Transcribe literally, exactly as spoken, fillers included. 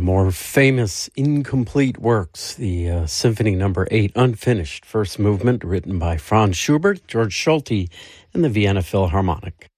more famous incomplete works, the uh, Symphony Number eight, Unfinished, first movement, written by Franz Schubert, George Solti, and the Vienna Philharmonic.